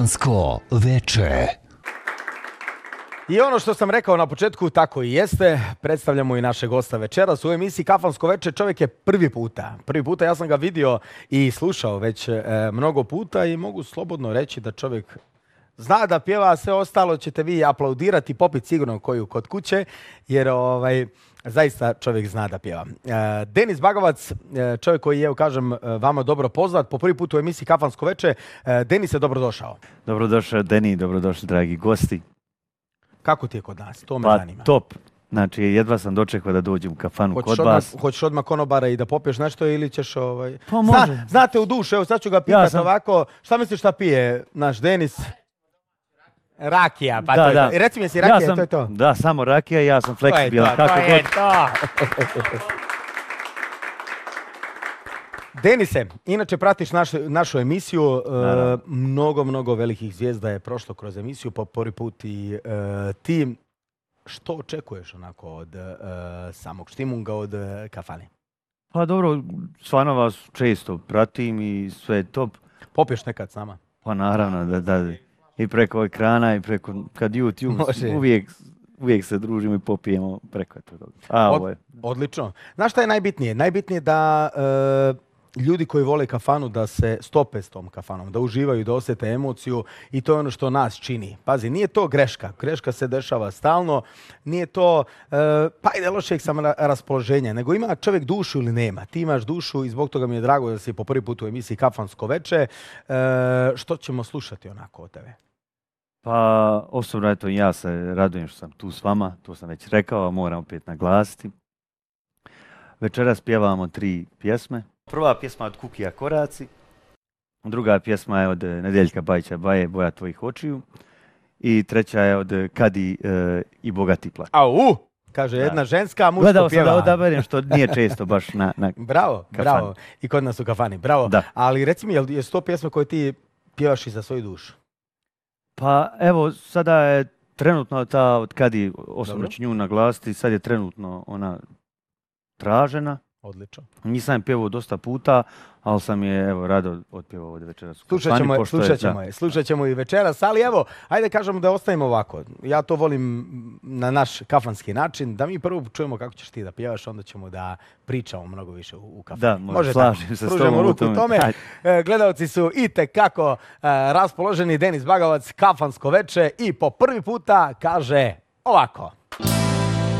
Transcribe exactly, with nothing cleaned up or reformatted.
Kafansko veče. I ono što sam rekao na početku, tako i jeste. Predstavljamo i naše gosta večeras u emisiji Kafansko veče. Čovjek je prvi puta. Prvi puta ja sam ga vidio i slušao već e, mnogo puta i mogu slobodno reći da čovjek zna da pjeva, a sve ostalo ćete vi aplaudirati, popiti sigurno koju kod kuće, jer ovaj, zaista čovjek zna da pjeva. E, Denis Bagovac, e, čovjek koji je, evo kažem, vama dobro poznat, po prvi put u emisiji Kafansko veče. E, Denis je dobrodošao. Dobrodošao, Deni, dobrodošli, dragi gosti. Kako ti je kod nas? To me Pa, zanima. top. Znači, jedva sam dočekao da dođem u kafanu Hoćeš kod odmah, vas. Hoćeš odmah konobara i da popiješ nešto ili ćeš... Ovaj... Pa može. Zna, znate u dušu, evo sad ću ga pitati Ja sam... ovako. Šta misliš šta pije naš Denis? Rakija, pa da, to je da. to. I reci mi si rakija, ja sam, to je to. Da, samo rakija, ja sam fleksibilan. To je to, kako to je god. to. Denise, inače pratiš naš, našu emisiju, e, mnogo, mnogo velikih zvijezda je prošlo kroz emisiju, po prvi put i e, ti. Što očekuješ onako od e, samog štimunga, od e, kafane? Pa dobro, stvarno vas često pratim i sve je top. Popiješ nekad s nama? Pa naravno, da, da, i preko ekrana i preko, kad YouTube, Može. uvijek, uvijek se družimo i popijemo preko toga. A, Od, ovo je. Odlično. Znaš šta je najbitnije? Najbitnije je da e, ljudi koji vole kafanu da se stope s tom kafanom, da uživaju, da osjete emociju i to je ono što nas čini. Pazi, nije to greška. Greška se dešava stalno. Nije to, e, pa ide lošeg sam raspoloženja, nego ima čovjek dušu ili nema. Ti imaš dušu i zbog toga mi je drago da si po prvi put u emisiji Kafansko veče. E, što ćemo slušati onako od tebe? Pa, osobno, eto, ja se radujem što sam tu s vama, to sam već rekao, a moram opet naglasiti. Večeras pjevamo tri pjesme. Prva pjesma od Kukija Koraci, druga pjesma je od Nedeljka Bajića Baje, Boja tvojih očiju i treća je od Kadi e, i Bogati plak. Au! Kaže jedna da. Ženska, a muško Gledao pjeva. Gledao sam da odaberem što nije često baš na, na Bravo, kafani. bravo. I kod nas u kafani, bravo. Da. Ali reci mi, je to pjesma koje ti pjevaš i za svoju dušu? Pa evo, sada je trenutno ta od Kadi, osobno ću nju naglasiti, sad je trenutno ona tražena. Odlično. Nisam je pjevao dosta puta, ali sam je evo rado otpjevao ovdje večeras. Slušat ćemo je, slušat ćemo je, slušat ćemo i večeras, ali evo, ajde kažemo da ostavimo ovako. Ja to volim na naš kafanski način, da mi prvo čujemo kako ćeš ti da pjevaš, onda ćemo da pričamo mnogo više u, u kafani. Da, može, može slažem se s tobom. Pružamo ruku u tome. E, gledalci su itekako e, raspoloženi. Denis Bagovac, Kafansko veče i po prvi puta kaže ovako.